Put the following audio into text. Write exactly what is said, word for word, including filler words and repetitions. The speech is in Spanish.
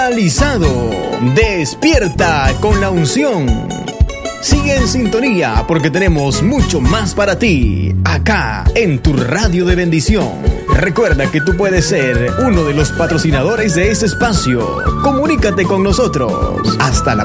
Realizado. Despierta con la unción. Sigue en sintonía porque tenemos mucho más para ti acá en tu radio de bendición. Recuerda que tú puedes ser uno de los patrocinadores de este espacio. Comunícate con nosotros. Hasta la